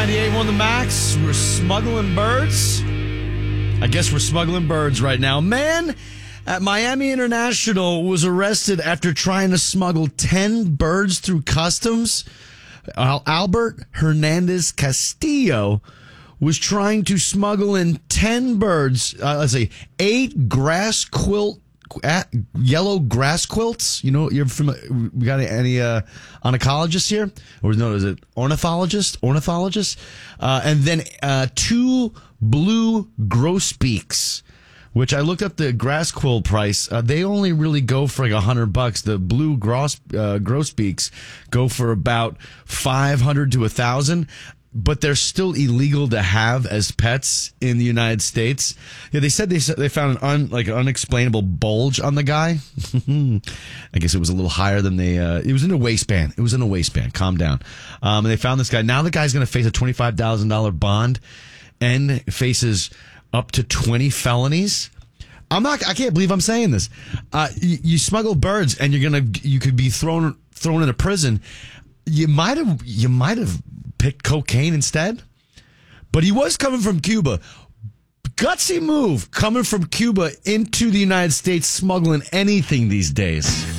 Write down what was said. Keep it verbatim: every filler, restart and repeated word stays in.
ninety-eight point one The Max. We're smuggling birds. I guess we're smuggling birds right now. Man at Miami International was arrested after trying to smuggle ten birds through customs. Al- Albert Hernandez Castillo was trying to smuggle in ten birds, uh, let's say eight grass quilt, uh, yellow grass quilts. You know, you're from, we got any uh, ornithologists here? Or no, is it ornithologist? Ornithologist? Uh, and then uh, two blue grosbeaks, which I looked up the grass quill price. Uh, they only really go for like a hundred bucks. The blue gross, uh, grosbeaks go for about five hundred to a thousand. But they're still illegal to have as pets in the United States. Yeah, they said they they found an un, like an unexplainable bulge on the guy. I guess it was a little higher than they. Uh, it was in a waistband. It was in a waistband. Calm down. Um, and they found this guy. Now the guy's going to face a twenty-five thousand dollars bond and faces up to twenty felonies. I'm not. I can't believe I'm saying this. Uh, you, you smuggle birds, and you're gonna. You could be thrown thrown into prison. You might have. You might have. picked cocaine instead, but he was coming from Cuba. Gutsy move coming from Cuba into the United States, smuggling anything these days.